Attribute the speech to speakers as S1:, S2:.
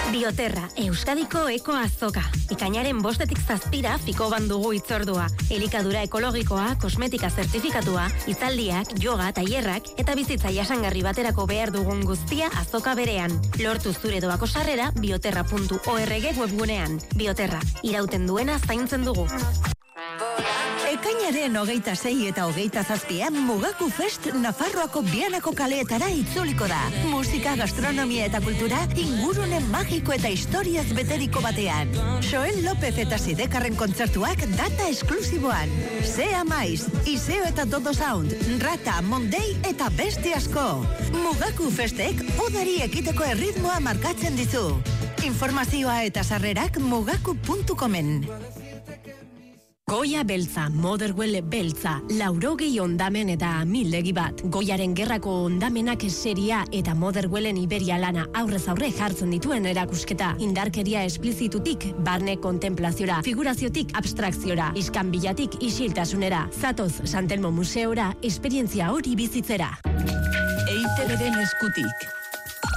S1: Bioterra, Euskadiko eko azoka. Ikainaren 5-tik 7 Fikoban dugu hitzordua. Elikadura ekologikoa, kosmetika zertifikatua, hitzaldiak, yoga, tailerrak eta bizitza jasangarri baterako behar dugun guztia azoka berean. Lortu zure doako sarrera bioterra.org webgunean. Bioterra, irauten duena zaintzen dugu.
S2: Ekainaren 26 eta 27 Mugaku Fest Nafarroako Bianako kaleetara itzuliko da. Musika, gastronomia eta kultura ingurune magiko eta historiaz beteriko batean. Joel López eta Sidekarren kontzertuak data esklusiboan. Sea Maiz, Iseo eta Dodo Sound, Rata, Mondei eta beste asko. Mugaku Festek udari ekiteko erritmoa markatzen dizu. Informazioa eta sarrerak mugaku.comen.
S3: Goia beltza, Motherwell beltza, 80 ondamen eta 1000 bat. Goiaren gerrako ondamenak seria eta Motherwellen Iberia lana aurrez aurre jartzen dituen erakusketa. Indarkeria esplizitutik, barne kontemplaziora, figuraziotik abstrakziora, iskanbilatik isiltasunera. Zatoz Santelmo Museora, esperientzia hori bizitzera.
S4: EITB-den eskutik.